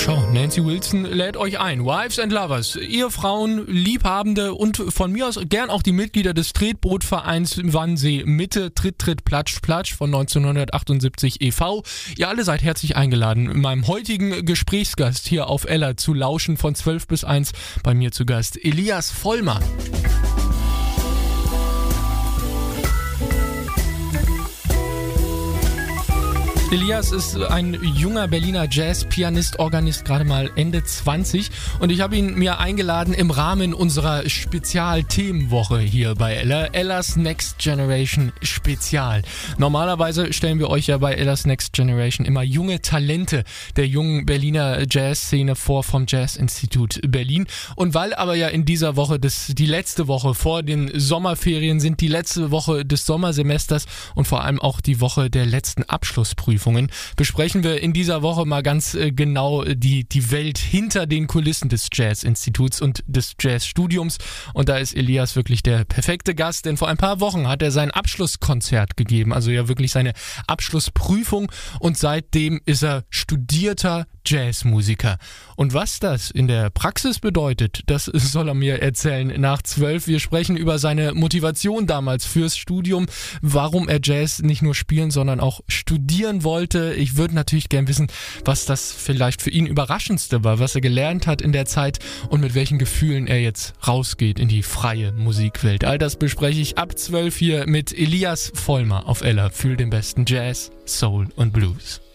schau, Nancy Wilson lädt euch ein. Wives and Lovers, Ehefrauen, Liebhabende und von mir aus gern auch die Mitglieder des Tretbootvereins Wannsee Mitte, Tritt, Platsch von 1978 e.V. Ihr alle seid herzlich eingeladen, meinem heutigen Gesprächsgast hier auf Ella zu lauschen von 12 bis 1. Bei mir zu Gast Elias Vollmer. Elias ist ein junger Berliner Jazz-Pianist, Organist, gerade mal Ende 20 und ich habe ihn mir eingeladen im Rahmen unserer Spezial-Themenwoche hier bei Ella, Ellas Next Generation Spezial. Normalerweise stellen wir euch ja bei Ellas Next Generation immer junge Talente der jungen Berliner Jazz-Szene vor vom Jazz-Institut Berlin und weil aber ja in dieser Woche die letzte Woche vor den Sommerferien sind, die letzte Woche des Sommersemesters und vor allem auch die Woche der letzten Abschlussprüfungen, besprechen wir in dieser Woche mal ganz genau die Welt hinter den Kulissen des Jazz-Instituts und des Jazzstudiums. Und da ist Elias wirklich der perfekte Gast, denn vor ein paar Wochen hat er sein Abschlusskonzert gegeben, also ja wirklich seine Abschlussprüfung und seitdem ist er studierter Jazzmusiker. Und was das in der Praxis bedeutet, das soll er mir erzählen nach 12. Wir sprechen über seine Motivation damals fürs Studium, warum er Jazz nicht nur spielen, sondern auch studieren wollte. Ich würde natürlich gern wissen, was das vielleicht für ihn Überraschendste war, was er gelernt hat in der Zeit und mit welchen Gefühlen er jetzt rausgeht in die freie Musikwelt. All das bespreche ich ab 12 hier mit Elias Vollmer auf Ella. Fühl den besten Jazz, Soul und Blues.